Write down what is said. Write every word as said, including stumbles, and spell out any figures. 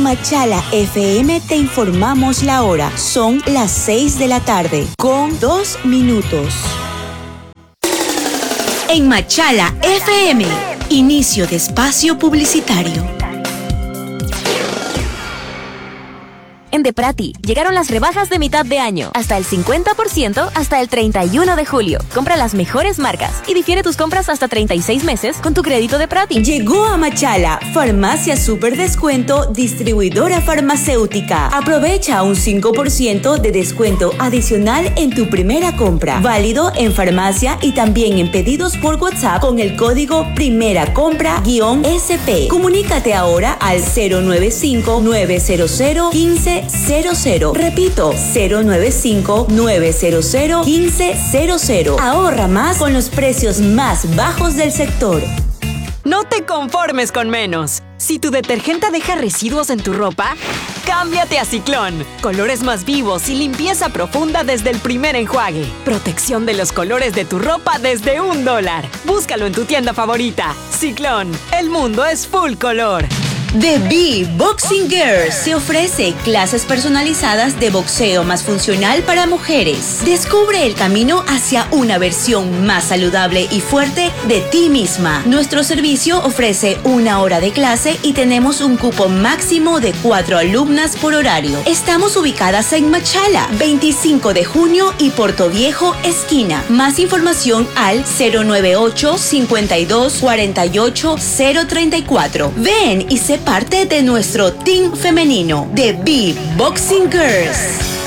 En Machala F M te informamos la hora. Son las seis de la tarde, con dos minutos. En Machala F M, inicio de espacio publicitario. En Deprati, llegaron las rebajas de mitad de año. Hasta el cincuenta por ciento hasta el treinta y uno de julio. Compra las mejores marcas y difiere tus compras hasta treinta y seis meses con tu crédito Deprati. Llegó a Machala, Farmacia Super Descuento, distribuidora farmacéutica. Aprovecha un cinco por ciento de descuento adicional en tu primera compra. Válido en farmacia y también en pedidos por WhatsApp con el código Primera Compra S P. Comunícate ahora al cero nueve cinco, nueve cero cero, uno cinco cero cero. Repito, cero nueve cinco, nueve cero cero, uno cinco cero cero. Ahorra más con los precios más bajos del sector. No te conformes con menos. Si tu detergente deja residuos en tu ropa, cámbiate a Ciclón. Colores más vivos y limpieza profunda desde el primer enjuague. Protección de los colores de tu ropa desde un dólar. Búscalo en tu tienda favorita. Ciclón, el mundo es full color. The Bee Boxing Girls se ofrece clases personalizadas de boxeo más funcional para mujeres. Descubre el camino hacia una versión más saludable y fuerte de ti misma. Nuestro servicio ofrece una hora de clase y tenemos un cupo máximo de cuatro alumnas por horario. Estamos ubicadas en Machala, veinticinco de junio y Portoviejo, esquina. Más información al cero nueve ocho, cincuenta y dos, cuarenta y ocho, cero treinta y cuatro. Ven y sé parte de nuestro team femenino, The Bee Boxing Girls.